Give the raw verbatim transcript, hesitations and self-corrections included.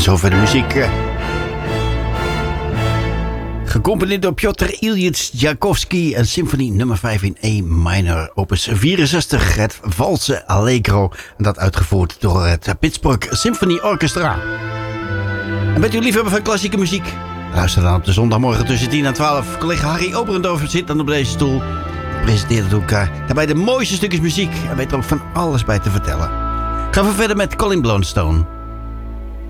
zover de muziek. Uh, gecomponeerd door Piotr Ilyich Tchaikovsky. En symfonie nummer vijf in E minor. Opus vierenzestig. Het valse Allegro. En dat uitgevoerd door het Pittsburgh Symphony Orchestra. En bent u liefhebber van klassieke muziek? Luister dan op de zondagmorgen tussen tien en twaalf. Collega Harry Oberendorf zit dan op deze stoel. Presenteert ook uh, daarbij de mooiste stukjes muziek. En weet er ook van alles bij te vertellen. Gaan we verder met Colin Blunstone.